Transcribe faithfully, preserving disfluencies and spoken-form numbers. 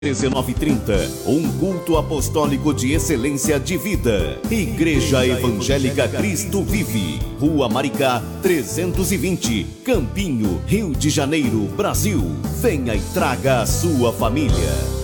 dezenove e trinta, um culto apostólico de excelência de vida. Igreja Evangélica Cristo Vive, Rua Maricá, trezentos e vinte, Campinho, Rio de Janeiro, Brasil. Venha e traga a sua família.